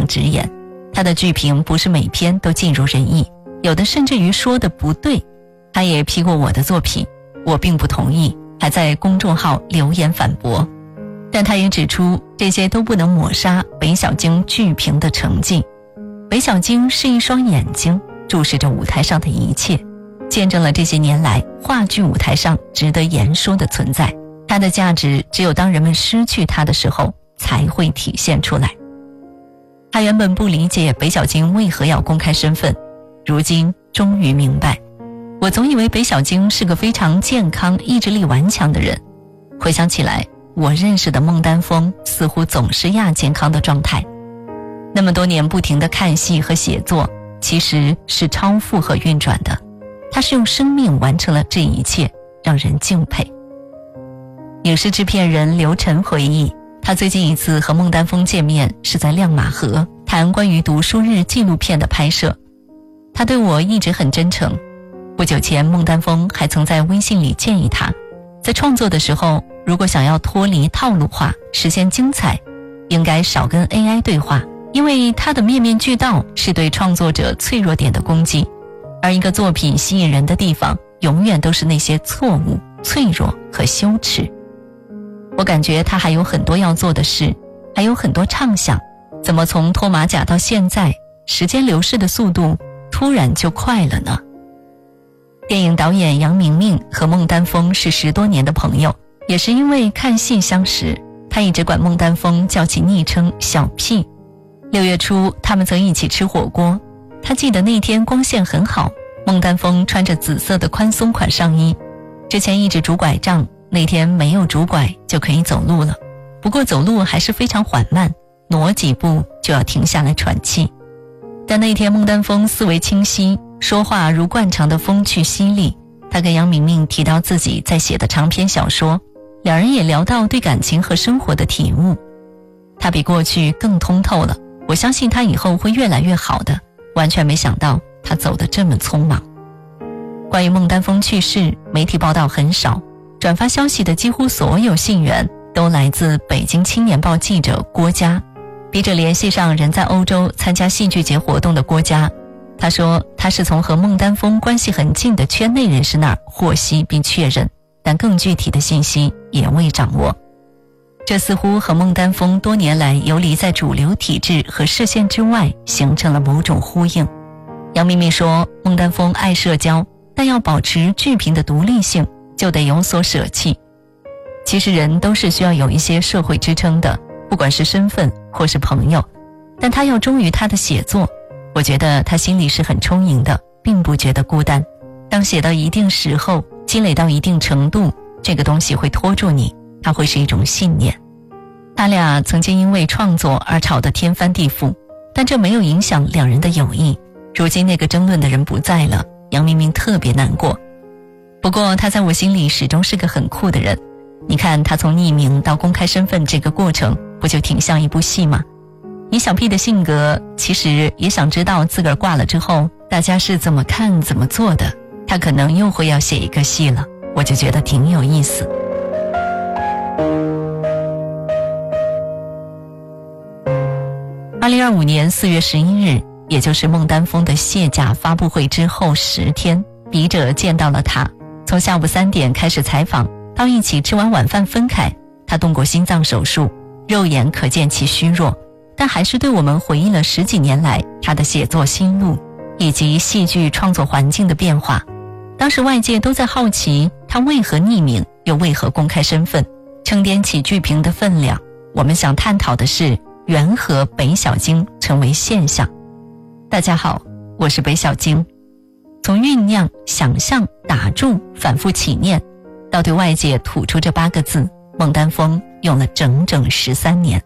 直言，他的剧评不是每篇都尽如人意，有的甚至于说的不对。他也批过我的作品，我并不同意，还在公众号留言反驳。但他也指出，这些都不能抹杀北小京剧评的成绩。北小京是一双眼睛，注视着舞台上的一切，见证了这些年来话剧舞台上值得言说的存在。它的价值只有当人们失去它的时候才会体现出来。他原本不理解北小京为何要公开身份，如今终于明白。我总以为北小京是个非常健康、意志力顽强的人，回想起来，我认识的孟丹峰似乎总是亚健康的状态。那么多年不停地看戏和写作，其实是超负荷运转的。他是用生命完成了这一切，让人敬佩。影视制片人刘晨回忆，他最近一次和孟丹峰见面是在亮马河，谈关于读书日纪录片的拍摄。他对我一直很真诚。不久前，孟丹峰还曾在微信里建议他，在创作的时候，如果想要脱离套路化，实现精彩，应该少跟 AI 对话，因为它的面面俱到是对创作者脆弱点的攻击，而一个作品吸引人的地方，永远都是那些错误、脆弱和羞耻。我感觉他还有很多要做的事，还有很多畅想，怎么从脱马甲到现在，时间流逝的速度突然就快了呢？电影导演杨明明和孟丹峰是10多年的朋友，也是因为看戏相识，他一直管孟丹峰叫其昵称小屁。6月初，他们曾一起吃火锅，他记得那天光线很好，孟丹峰穿着紫色的宽松款上衣，之前一直拄拐杖，那天没有拄拐就可以走路了，不过走路还是非常缓慢，挪几步就要停下来喘气。但那天孟丹峰思维清晰，说话如惯常的风趣犀利。他跟杨明明提到自己在写的长篇小说，两人也聊到对感情和生活的体悟。他比过去更通透了，我相信他以后会越来越好的，完全没想到他走得这么匆忙。关于孟丹峰去世，媒体报道很少，转发消息的几乎所有信源都来自北京青年报记者郭嘉。笔者联系上人在欧洲参加戏剧节活动的郭嘉，他说他是从和孟丹峰关系很近的圈内人士那儿获悉并确认，但更具体的信息也未掌握。这似乎和孟丹峰多年来游离在主流体制和视线之外形成了某种呼应。杨明明说，孟丹峰爱社交，但要保持剧评的独立性，就得有所舍弃。其实人都是需要有一些社会支撑的，不管是身份或是朋友，但他要忠于他的写作。我觉得他心里是很充盈的，并不觉得孤单。当写到一定时候，积累到一定程度，这个东西会拖住你，它会是一种信念。他俩曾经因为创作而吵得天翻地覆，但这没有影响两人的友谊。如今那个争论的人不在了，杨明明特别难过。不过他在我心里始终是个很酷的人。你看他从匿名到公开身份这个过程，不就挺像一部戏吗？以小屁的性格，其实也想知道自个儿挂了之后大家是怎么看怎么做的，他可能又会要写一个戏了，我就觉得挺有意思。2025年4月11日，也就是孟丹峰的卸甲发布会之后10天，笔者见到了他，从下午3点开始采访，到一起吃完晚饭分开。他动过心脏手术，肉眼可见其虚弱，但还是对我们回忆了10几年来他的写作心路以及戏剧创作环境的变化。当时外界都在好奇他为何匿名，又为何公开身份，撑掂起剧评的分量。我们想探讨的是缘何北小京成为现象。大家好，我是北小京。从酝酿、想象、打住、反复起念，到对外界吐出这8个字，孟丹峰用了整整13年。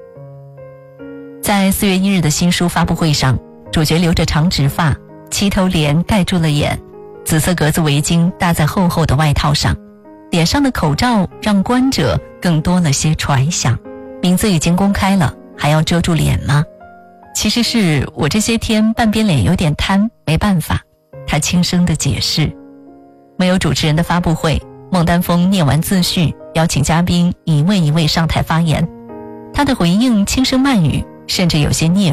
在4月1日的新书发布会上，主角留着长直发，齐头帘盖住了眼，紫色格子围巾搭在厚厚的外套上，脸上的口罩让观者更多了些揣想。名字已经公开了，还要遮住脸吗？其实是我这些天半边脸有点瘫，没办法，他轻声地解释。没有主持人的发布会，孟丹峰念完自序，邀请嘉宾一位一位上台发言。他的回应轻声慢语，甚至有些嗫